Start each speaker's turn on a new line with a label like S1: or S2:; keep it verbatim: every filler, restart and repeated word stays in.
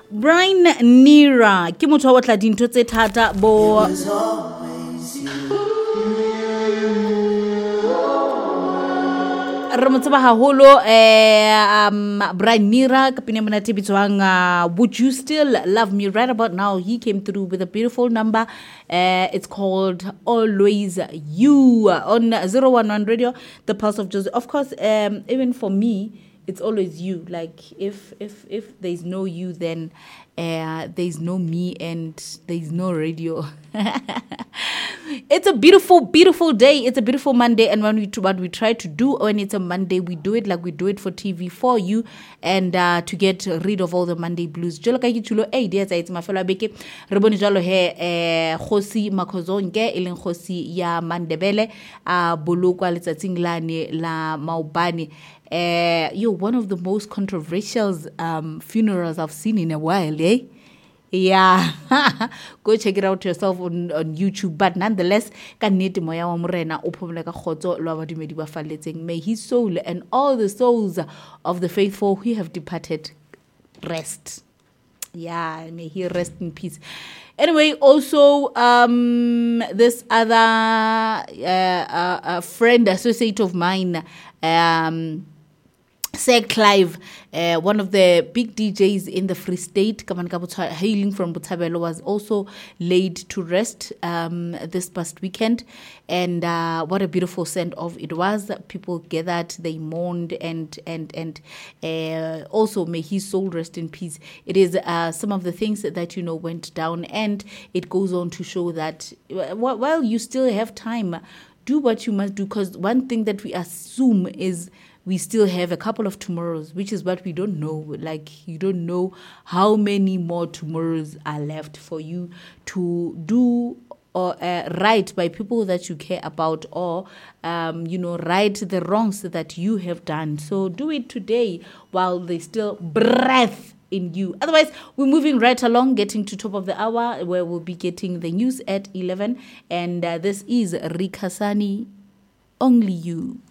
S1: Brian Nira ke motho wa tla dintho tse thata bo re motse ba haholo eh um Brian Nira ka pina mona tebitswang uh, Would You Still Love Me. Right about now he came through with a beautiful number. Uh, it's called Always You on zero one one Radio, the Pulse of Joseph. Of course, um even for me it's always you. Like if if if there's no you, then uh, there's no me and there's no radio. It's a beautiful, beautiful day. It's a beautiful Monday, and when we what we try to do when it's a Monday, we do it like we do it for T V for you, and uh, to get rid of all the Monday blues. Jolo ka kithulo eh dia tsa itse mafelo a beke re bone jalo he eh Khosi Makhozonke e leng Khosi ya Mandebele a bolokwa letsatsing lane la Maobane. Uh, you're one of the most controversial um, funerals I've seen in a while, eh? Yeah, go check it out yourself on, on YouTube. But nonetheless, kanete moya wa morena o phomole ka khotso lo ba dumedi ba falletseng. May his soul and all the souls of the faithful who have departed rest. Yeah, may he rest in peace. Anyway, also um, this other uh, uh, uh, friend, associate of mine, um, Sir Clive, uh, one of the big D Js in the Free State, hailing from Botshabelo, was also laid to rest um, this past weekend. And uh, what a beautiful send-off it was. People gathered, they mourned, and and and uh, also may his soul rest in peace. It is uh, some of the things that, you know, went down, and it goes on to show that while you still have time, do what you must do, because one thing that we assume is we still have a couple of tomorrows, which is what we don't know. Like, you don't know how many more tomorrows are left for you to do or uh, right by people that you care about, or, um, you know, right the wrongs that you have done. So do it today while there's still breath in you. Otherwise, we're moving right along, getting to top of the hour, where we'll be getting the news at eleven. And uh, this is Rikasani, Only You.